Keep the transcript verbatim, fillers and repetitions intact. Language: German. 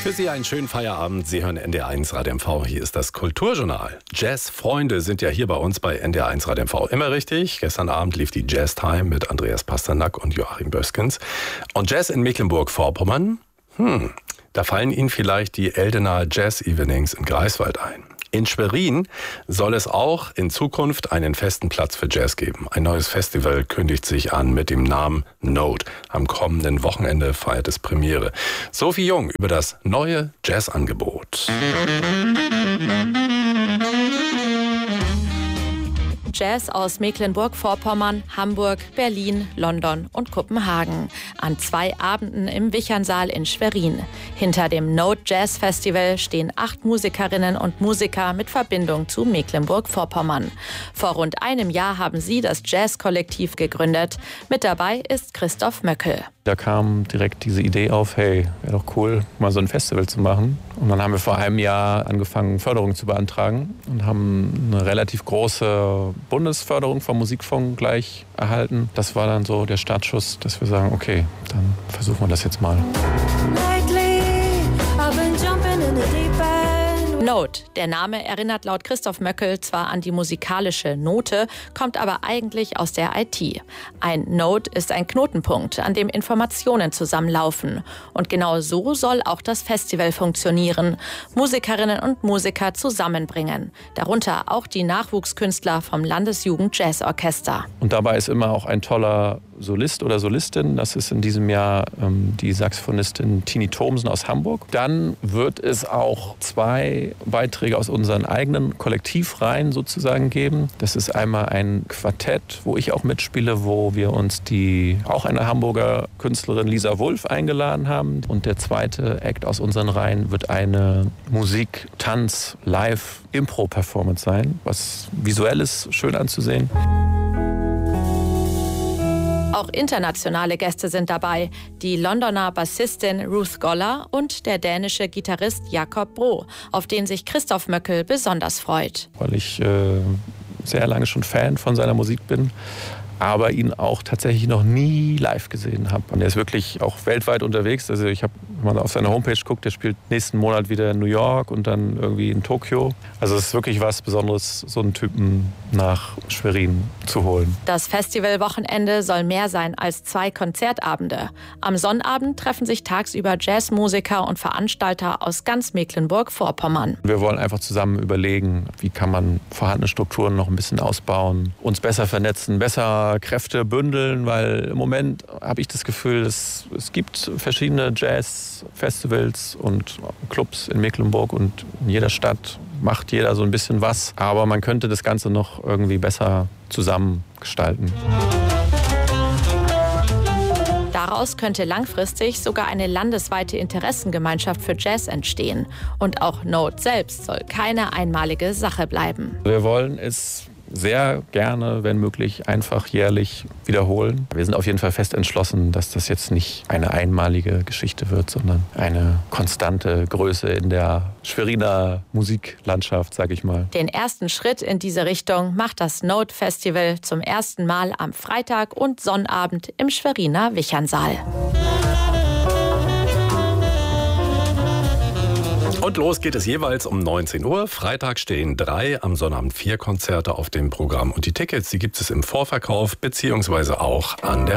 Für Sie einen schönen Feierabend. Sie hören N D R eins Radio M V. Hier ist das Kulturjournal. Jazzfreunde sind ja hier bei uns bei N D R eins Radio M V immer richtig. Gestern Abend lief die Jazz Time mit Andreas Pasternak und Joachim Böskens. Und Jazz in Mecklenburg-Vorpommern? Hm, da fallen Ihnen vielleicht die Eldener Jazz Evenings in Greifswald ein. In Schwerin soll es auch in Zukunft einen festen Platz für Jazz geben. Ein neues Festival kündigt sich an mit dem Namen Note. Am kommenden Wochenende feiert es Premiere. Sophie Jung über das neue Jazzangebot. Jazz aus Mecklenburg-Vorpommern, Hamburg, Berlin, London und Kopenhagen. An zwei Abenden im Wichernsaal in Schwerin. Hinter dem Note Jazz Festival stehen acht Musikerinnen und Musiker mit Verbindung zu Mecklenburg-Vorpommern. Vor rund einem Jahr haben sie das Jazz-Kollektiv gegründet. Mit dabei ist Christoph Möckel. Da kam direkt diese Idee auf, hey, wäre doch cool, mal so ein Festival zu machen. Und dann haben wir vor einem Jahr angefangen, Förderung zu beantragen und haben eine relativ große Bundesförderung vom Musikfonds gleich erhalten. Das war dann so der Startschuss, dass wir sagen, okay, dann versuchen wir das jetzt mal. Note. Der Name erinnert laut Christoph Möckel zwar an die musikalische Note, kommt aber eigentlich aus der I T. Ein Node ist ein Knotenpunkt, an dem Informationen zusammenlaufen. Und genau so soll auch das Festival funktionieren. Musikerinnen und Musiker zusammenbringen. Darunter auch die Nachwuchskünstler vom Landesjugend-Jazz-Orchester. Und dabei ist immer auch ein toller Solist oder Solistin. Das ist in diesem Jahr ähm, die Saxophonistin Tini Thomsen aus Hamburg. Dann wird es auch zwei Beiträge aus unseren eigenen Kollektivreihen sozusagen geben. Das ist einmal ein Quartett, wo ich auch mitspiele, wo wir uns die auch eine Hamburger Künstlerin Lisa Wulff eingeladen haben. Und der zweite Act aus unseren Reihen wird eine Musik-, Tanz-, Live-, Impro-Performance sein, was visuell ist, schön anzusehen. Auch internationale Gäste sind dabei. Die Londoner Bassistin Ruth Goller und der dänische Gitarrist Jakob Bro, auf den sich Christoph Möckel besonders freut. Weil ich äh, sehr lange schon Fan von seiner Musik bin, aber ihn auch tatsächlich noch nie live gesehen habe. Und er ist wirklich auch weltweit unterwegs. Also ich habe mal auf seiner Homepage geguckt, der spielt nächsten Monat wieder in New York und dann irgendwie in Tokio. Also es ist wirklich was Besonderes, so einen Typen nach Schwerin zu holen. Das Festivalwochenende soll mehr sein als zwei Konzertabende. Am Sonnabend treffen sich tagsüber Jazzmusiker und Veranstalter aus ganz Mecklenburg-Vorpommern. Wir wollen einfach zusammen überlegen, wie kann man vorhandene Strukturen noch ein bisschen ausbauen, uns besser vernetzen, besser Kräfte bündeln, weil im Moment habe ich das Gefühl, es, es gibt verschiedene Jazz-Festivals und Clubs in Mecklenburg und in jeder Stadt macht jeder so ein bisschen was, aber man könnte das Ganze noch irgendwie besser zusammen gestalten. Daraus könnte langfristig sogar eine landesweite Interessengemeinschaft für Jazz entstehen. Und auch Note selbst soll keine einmalige Sache bleiben. Wir wollen es sehr gerne, wenn möglich, einfach jährlich wiederholen. Wir sind auf jeden Fall fest entschlossen, dass das jetzt nicht eine einmalige Geschichte wird, sondern eine konstante Größe in der Schweriner Musiklandschaft, sage ich mal. Den ersten Schritt in diese Richtung macht das Note Festival zum ersten Mal am Freitag und Sonnabend im Schweriner Wichernsaal. Und los geht es jeweils um neunzehn Uhr. Freitag stehen drei, am Sonnabend vier Konzerte auf dem Programm. Und die Tickets, die gibt es im Vorverkauf beziehungsweise auch an der